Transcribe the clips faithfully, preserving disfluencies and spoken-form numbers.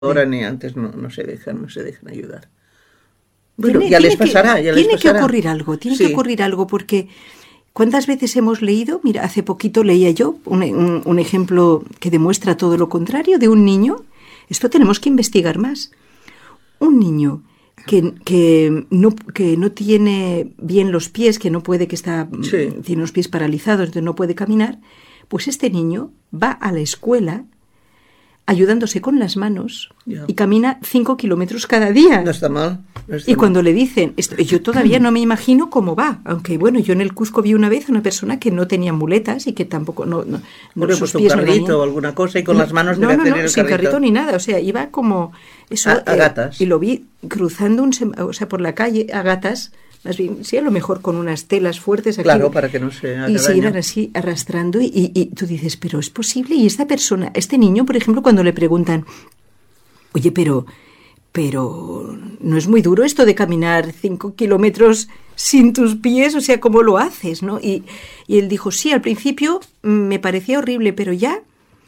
ahora ni antes no, no se dejan, no se dejan ayudar. Bueno, tiene, ya les pasará, que, ya les tiene pasará. que ocurrir algo, tiene sí. que ocurrir algo, porque ¿cuántas veces hemos leído? Mira, hace poquito leía yo un, un, un ejemplo que demuestra todo lo contrario de un niño. Esto tenemos que investigar más. Un niño que, que, no, que no tiene bien los pies, que no puede, que está sí. tiene los pies paralizados, entonces no puede caminar, pues este niño va a la escuela ayudándose con las manos yeah. y camina cinco kilómetros cada día. No está mal. No está y mal. cuando le dicen, esto, yo todavía no me imagino cómo va, aunque bueno, yo en el Cusco vi una vez a una persona que no tenía muletas y que tampoco, no, no, no sus puesto pies un carrito no o alguna cosa y con no, las manos no, debe no, hacer no, el sin carrito. carrito ni nada, o sea, iba como eso, a, a eh, gatas. Y lo vi cruzando un, o sea, por la calle a gatas. Más bien, sí, a lo mejor con unas telas fuertes aquí. Claro, para que no se haga y se iban daño. así arrastrando y, y, y tú dices, pero es posible. Y esta persona, este niño, por ejemplo, cuando le preguntan, oye, pero, pero no es muy duro esto de caminar cinco kilómetros sin tus pies, o sea, ¿cómo lo haces, no? Y, y él dijo, sí, al principio me parecía horrible, pero ya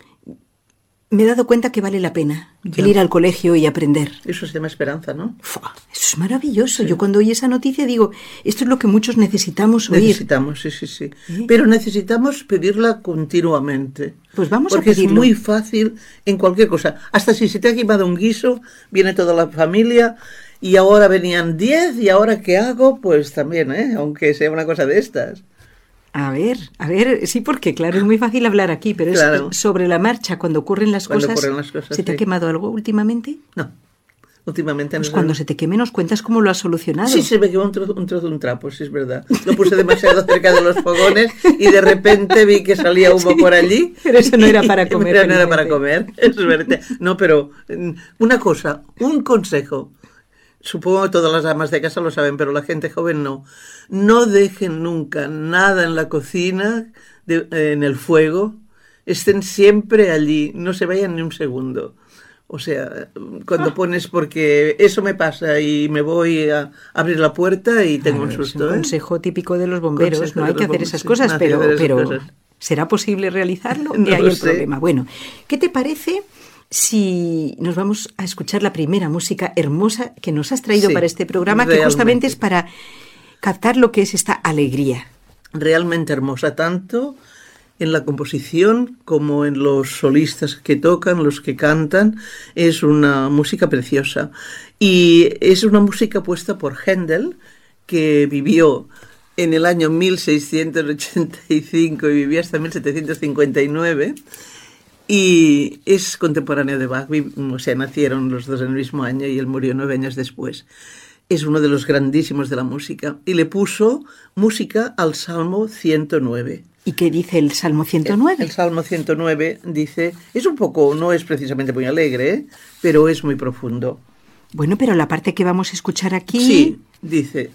me he dado cuenta que vale la pena ya. el ir al colegio y aprender. Eso se llama esperanza, ¿no? Fua, eso es maravilloso. Sí. Yo cuando oí esa noticia digo, esto es lo que muchos necesitamos oír. Necesitamos, sí, sí, sí. ¿Sí? Pero necesitamos pedirla continuamente. Pues vamos porque a pedirlo. Porque es muy fácil en cualquier cosa. Hasta si se te ha quemado un guiso, viene toda la familia y ahora venían diez y ahora ¿qué hago? Pues también, ¿eh? Aunque sea una cosa de estas. A ver, a ver, sí, porque claro, es muy fácil hablar aquí, pero claro. es sobre la marcha, cuando ocurren las, cuando cosas, ocurren las cosas. ¿Se te sí. ha quemado algo últimamente? No, últimamente pues no. cuando se te queme nos cuentas cómo lo has solucionado. Sí, se me quemó un trozo, un trozo de un trapo, sí es verdad. Lo puse demasiado cerca de los fogones y de repente vi que salía humo sí, por allí. Pero eso no era para comer. Pero no era para comer, es verdad. No, pero una cosa, un consejo. Supongo que todas las amas de casa lo saben, pero la gente joven no. No dejen nunca nada en la cocina, de, eh, en el fuego. Estén siempre allí, no se vayan ni un segundo. O sea, cuando ah. pones, porque eso me pasa y me voy a abrir la puerta y tengo claro, un susto. Es un ¿eh? consejo típico de los bomberos, consejo no hay que hacer bomberos, esas sí, cosas, no pero, esas pero cosas. ¿será posible realizarlo? No y ahí el sé. problema. Bueno, ¿qué te parece si nos vamos a escuchar la primera música hermosa que nos has traído sí, para este programa, realmente. Que justamente es para captar lo que es esta alegría? Realmente hermosa, tanto en la composición como en los solistas que tocan, los que cantan. Es una música preciosa. Y es una música puesta por Händel, que vivió en el año mil seiscientos ochenta y cinco y vivió hasta mil setecientos cincuenta y nueve. Y es contemporáneo de Bach, o sea, nacieron los dos en el mismo año y él murió nueve años después. Es uno de los grandísimos de la música y le puso música al Salmo ciento nueve. ¿Y qué dice el Salmo ciento nueve? El, el Salmo ciento nueve dice, es un poco, no es precisamente muy alegre, ¿eh? Pero es muy profundo. Bueno, pero la parte que vamos a escuchar aquí... Sí, dice...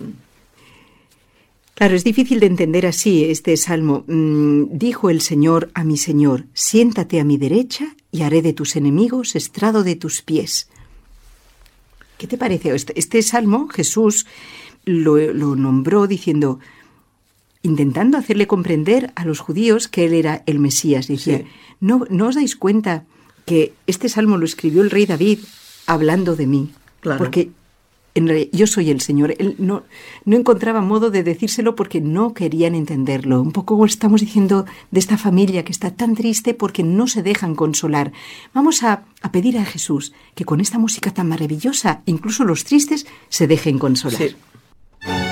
Claro, es difícil de entender así este salmo. Mm, dijo el Señor a mi Señor, siéntate a mi derecha y haré de tus enemigos estrado de tus pies. ¿Qué te parece? Este, este salmo Jesús lo, lo nombró diciendo, intentando hacerle comprender a los judíos que él era el Mesías. Decía, sí. ¿no, ¿no os dais cuenta que este salmo lo escribió el rey David hablando de mí? Claro. Porque... En realidad, yo soy el Señor. Él no, no encontraba modo de decírselo porque no querían entenderlo. Un poco estamos diciendo de esta familia que está tan triste porque no se dejan consolar. Vamos a, a pedir a Jesús que con esta música tan maravillosa, incluso los tristes, se dejen consolar. Sí.